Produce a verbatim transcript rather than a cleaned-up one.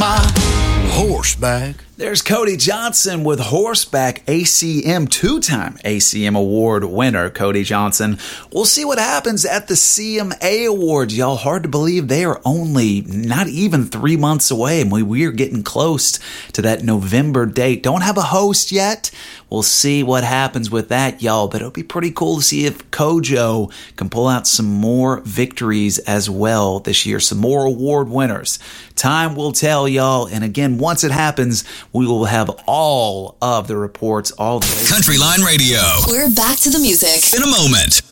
my horseback. There's Cody Johnson with Horseback, A C M, two-time A C M Award winner, Cody Johnson. We'll see what happens at the C M A Awards. Y'all, hard to believe they are only not even three months away, and we, we are getting close to that November date. Don't have a host yet. We'll see what happens with that, y'all, but it'll be pretty cool to see if Kojo can pull out some more victories as well this year, some more award winners. Time will tell, y'all, and again, once it happens, we will have all of the reports, all the Country Line Radio. We're back to the music In a moment.